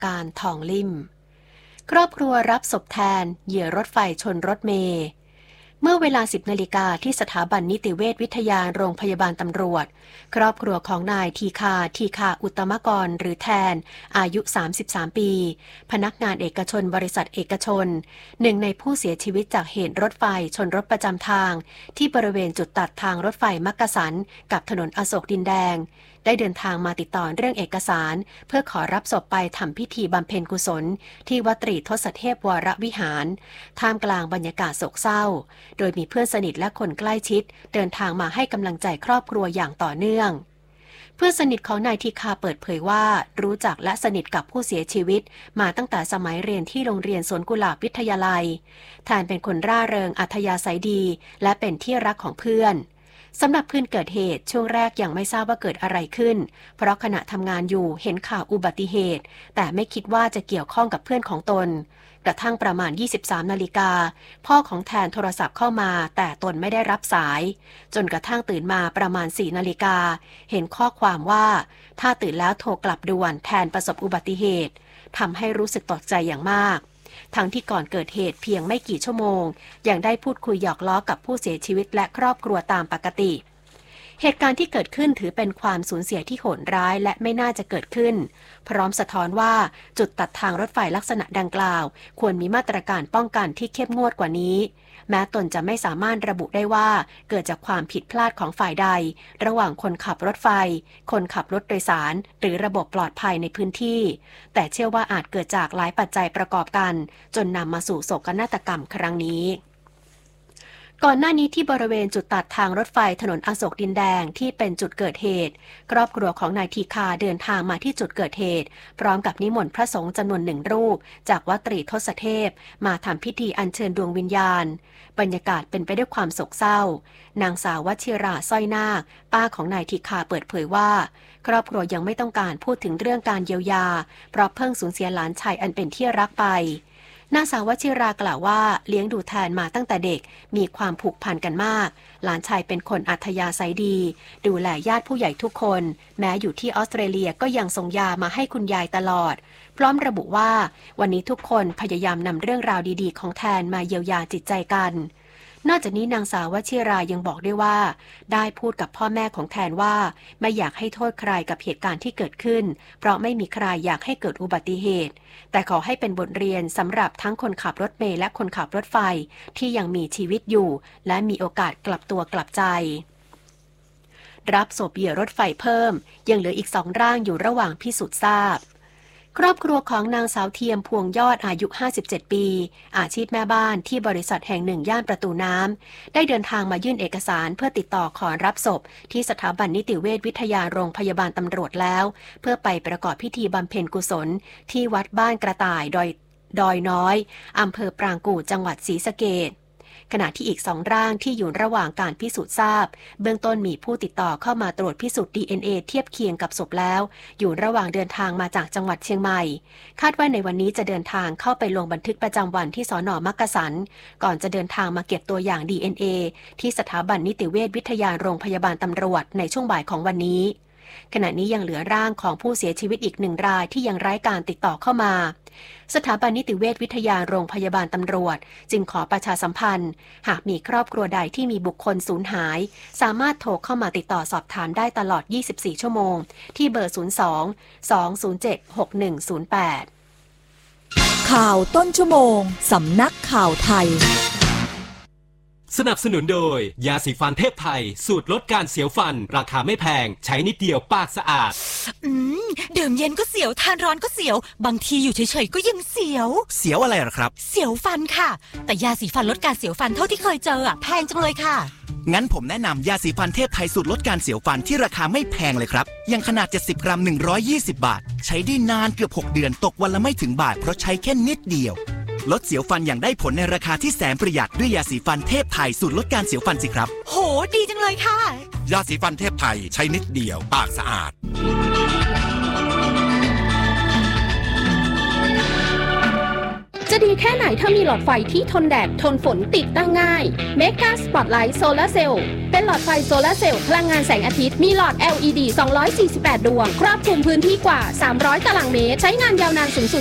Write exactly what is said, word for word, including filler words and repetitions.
การทองลิ่มครอบครัวรับศพแทนเหยื่อรถไฟชนรถเมล์เมื่อเวลา สิบนาฬิกาที่สถาบันนิติเวชวิทยาโรงพยาบาลตำรวจครอบครัวของนายทีคาทีคาอุตตมกรหรือแทนอายุสามสิบสามปีพนักงานเอกชนบริษัทเอกชนหนึ่งในผู้เสียชีวิตจากเหตุรถไฟชนรถประจำทางที่บริเวณจุดตัดทางรถไฟมักกะสันกับถนนอโศกดินแดงได้เดินทางมาติดต่อเรื่องเอกสารเพื่อขอรับศพไปทำพิธีบำเพ็ญกุศลที่วัดตรีทศเทพวรวิหารท่ามกลางบรรยากาศโศกเศร้าโดยมีเพื่อนสนิทและคนใกล้ชิดเดินทางมาให้กำลังใจครอบครัวอย่างต่อเนื่องเพื่อนสนิทของนายทีคาเปิดเผยว่ารู้จักและสนิทกับผู้เสียชีวิตมาตั้งแต่สมัยเรียนที่โรงเรียนสวนกุหลาบวิทยาลัยแทนเป็นคนร่าเริงอัธยาศัยดีและเป็นที่รักของเพื่อนสำหรับคืนเกิดเหตุช่วงแรกยังไม่ทราบว่าเกิดอะไรขึ้นเพราะขณะทำงานอยู่เห็นข่าวอุบัติเหตุแต่ไม่คิดว่าจะเกี่ยวข้องกับเพื่อนของตนกระทั่งประมาณ ยี่สิบสามนาฬิกาพ่อของแทนโทรศัพท์เข้ามาแต่ตนไม่ได้รับสายจนกระทั่งตื่นมาประมาณ สี่นาฬิกาเห็นข้อความว่าถ้าตื่นแล้วโทรกลับด่วนแทนประสบอุบัติเหตุทำให้รู้สึกตกใจอย่างมากทั้งที่ก่อนเกิดเหตุเพียงไม่กี่ชั่วโมงยังได้พูดคุยหยอกล้อกับผู้เสียชีวิตและครอบครัวตามปกติเหตุการณ์ที่เกิดขึ้นถือเป็นความสูญเสียที่โหดร้ายและไม่น่าจะเกิดขึ้นพร้อมสะท้อนว่าจุดตัดทางรถไฟลักษณะดังกล่าวควรมีมาตรการป้องกันที่เข้มงวดกว่านี้แม้ตนจะไม่สามารถระบุได้ว่าเกิดจากความผิดพลาดของฝ่ายใดระหว่างคนขับรถไฟคนขับรถโดยสารหรือระบบปลอดภัยในพื้นที่แต่เชื่อว่าอาจเกิดจากหลายปัจจัยประกอบกันจนนำมาสู่โศกนาฏกรรมครั้งนี้ก่อนหน้านี้ที่บริเวณจุดตัดทางรถไฟถนนอโศกดินแดงที่เป็นจุดเกิดเหตุครอบครัวของนายทีคาเดินทางมาที่จุดเกิดเหตุพร้อมกับนิมนต์พระสงฆ์จำนวนหนึ่งรูปจากวัดตรีทศเทพมาทำพิธีอัญเชิญดวงวิญญาณบรรยากาศเป็นไปด้วยความโศกเศร้านางสาววชิราสร้อยนาคป้าของนายทีคาเปิดเผยว่าครอบครัวยังไม่ต้องการพูดถึงเรื่องการเยียวยาเพราะเพิ่งสูญเสียหลานชายอันเป็นที่รักไปนางสาววชิรากล่าวว่าเลี้ยงดูแทนมาตั้งแต่เด็กมีความผูกพันกันมากหลานชายเป็นคนอัธยาศัยดีดูแลญาติผู้ใหญ่ทุกคนแม้อยู่ที่ออสเตรเลียก็ยังส่งยามาให้คุณยายตลอดพร้อมระบุว่าวันนี้ทุกคนพยายามนำเรื่องราวดีๆของแทนมาเยียวยาจิตใจกันนอกจากนี้นางสาววชิรายังบอกด้วยว่าได้พูดกับพ่อแม่ของแทนว่าไม่อยากให้โทษใครกับเหตุการณ์ที่เกิดขึ้นเพราะไม่มีใครอยากให้เกิดอุบัติเหตุแต่ขอให้เป็นบทเรียนสำหรับทั้งคนขับรถเมล์และคนขับรถไฟที่ยังมีชีวิตอยู่และมีโอกาสกลับตัวกลับใจรับศพเหยื่อรถไฟเพิ่มยังเหลืออีกสองร่างอยู่ระหว่างพิสูจน์ทราบครอบครัวของนางสาวเทียมพวงยอดอายุห้าสิบเจ็ดปีอาชีพแม่บ้านที่บริษัทแห่งหนึ่งย่านประตูน้ำได้เดินทางมายื่นเอกสารเพื่อติดต่อขอรับศพที่สถาบันนิติเวชวิทยาโรงพยาบาลตำรวจแล้วเพื่อไปประกอบพิธีบำเพ็ญกุศลที่วัดบ้านกระต่ายดอยดอยน้อยอำเภอปรางกู่จังหวัดศรีสะเกษขณะที่อีกสองร่างที่อยู่ระหว่างการพิสูจน์ทราบเบื้องต้นมีผู้ติดต่อเข้ามาตรวจพิสูจน์ ดี เอ็น เอ เทียบเคียงกับศพแล้วอยู่ระหว่างเดินทางมาจากจังหวัดเชียงใหม่คาดว่าในวันนี้จะเดินทางเข้าไปลงบันทึกประจำวันที่สน.มักกะสันก่อนจะเดินทางมาเก็บตัวอย่าง ดี เอ็น เอ ที่สถาบันนิติเวชวิทยาโรงพยาบาลตำรวจในช่วงบ่ายของวันนี้ขณะนี้ยังเหลือร่างของผู้เสียชีวิตอีกหนึ่งรายที่ยังไร้การติดต่อเข้ามาสถาบันนิติเวชวิทยาโรงพยาบาลตำรวจจึงขอประชาสัมพันธ์หากมีครอบครัวใดที่มีบุคคลสูญหายสามารถโทรเข้ามาติดต่อสอบถามได้ตลอดยี่สิบสี่ชั่วโมงที่เบอร์ ศูนย์ สอง สอง ศูนย์ เจ็ด หก หนึ่ง ศูนย์ แปดข่าวต้นชั่วโมงสำนักข่าวไทยสนับสนุนโดยยาสีฟันเทพไทยสูตรลดการเสียวฟันราคาไม่แพงใช้นิดเดียวปากสะอาดอืมดื่มเย็นก็เสียวทานร้อนก็เสียวบางทีอยู่เฉยๆก็ยังเสียวเสียวอะไรหรอครับเสียวฟันค่ะแต่ยาสีฟันลดการเสียวฟันเท่าที่เคยเจออ่ะแพงจังเลยค่ะงั้นผมแนะนำยาสีฟันเทพไทยสูตรลดการเสียวฟันที่ราคาไม่แพงเลยครับอย่างขนาดเจ็ดสิบกรัมหนึ่งร้อยยี่สิบบาทใช้ได้นานเกือบหกเดือนตกวันละไม่ถึงบาทเพราะใช้แค่นิดเดียวลดเสียวฟันอย่างได้ผลในราคาที่แสนประหยัดด้วยยาสีฟันเทพไทยสูตรลดการเสียวฟันสิครับโหดีจังเลยค่ะยาสีฟันเทพไทยใช้นิดเดียวปากสะอาดจะดีแค่ไหนถ้ามีหลอดไฟที่ทนแดดทนฝนติดตั้งง่าย Mega Spotlight Solar Cell เป็นหลอดไฟโซลาร์เซลล์พลังงานแสงอาทิตย์มีหลอด แอล อี ดี สองร้อยสี่สิบแปด ดวงครอบคลุมพื้นที่กว่าสามร้อยตารางเมตรใช้งานยาวนานสูงสุด